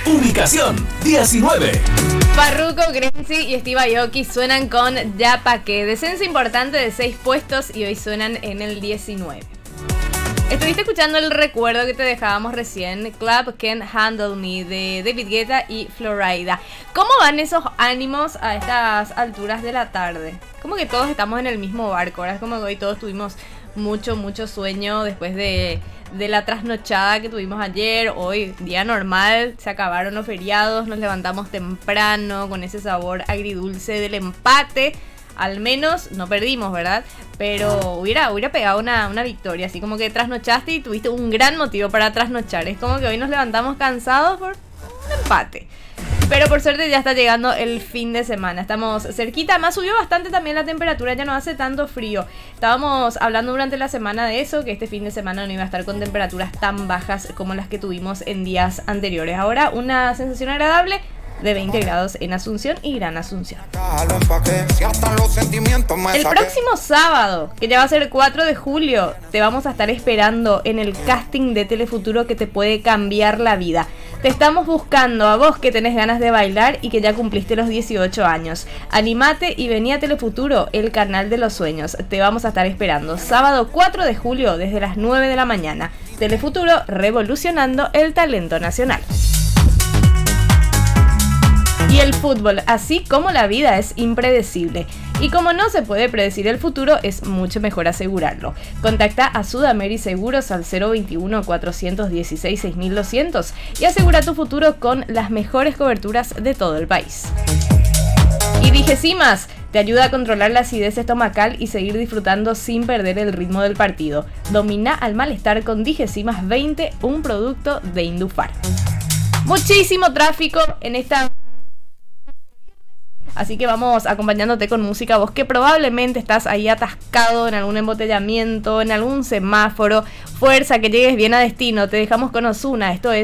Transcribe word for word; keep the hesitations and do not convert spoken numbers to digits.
Ubicación diecinueve. Farruko, Grenzy y Steve Aoki suenan con Ya Pa' Qué. Descenso importante de seis puestos y hoy suenan en el diecinueve. Estuviste escuchando el recuerdo que te dejábamos recién, Club Can't Handle Me, de David Guetta y Florida. ¿Cómo van esos ánimos a estas alturas de la tarde? Como que todos estamos en el mismo barco, ahora es como que hoy todos tuvimos mucho, mucho sueño después de, de la trasnochada que tuvimos ayer. Hoy, día normal, se acabaron los feriados, nos levantamos temprano con ese sabor agridulce del empate. Al menos no perdimos, ¿verdad? Pero hubiera, hubiera pegado una, una victoria. Así como que trasnochaste y tuviste un gran motivo para trasnochar. Es como que hoy nos levantamos cansados por un empate. Pero por suerte ya está llegando el fin de semana. Estamos cerquita. Además subió bastante también la temperatura. Ya no hace tanto frío. Estábamos hablando durante la semana de eso. Que este fin de semana no iba a estar con temperaturas tan bajas como las que tuvimos en días anteriores. Ahora una sensación agradable de veinte grados en Asunción y Gran Asunción. El próximo sábado, que ya va a ser el cuatro de julio, te vamos a estar esperando en el casting de Telefuturo que te puede cambiar la vida. Te estamos buscando a vos que tenés ganas de bailar y que ya cumpliste los dieciocho años. Animate y vení a Telefuturo, el canal de los sueños. Te vamos a estar esperando sábado cuatro de julio desde las nueve de la mañana. Telefuturo, revolucionando el talento nacional. Y el fútbol, así como la vida, es impredecible. Y como no se puede predecir el futuro, es mucho mejor asegurarlo. Contacta a Sudameri Seguros al cero veintiuno, cuatrocientos dieciséis, seis mil doscientos y asegura tu futuro con las mejores coberturas de todo el país. Y Digesimas te ayuda a controlar la acidez estomacal y seguir disfrutando sin perder el ritmo del partido. Domina al malestar con Digesimas veinte, un producto de Indufar. Muchísimo tráfico en esta... Así que vamos acompañándote con música. Vos que probablemente estás ahí atascado en algún embotellamiento, en algún semáforo. Fuerza, que llegues bien a destino. Te dejamos con Ozuna. Esto es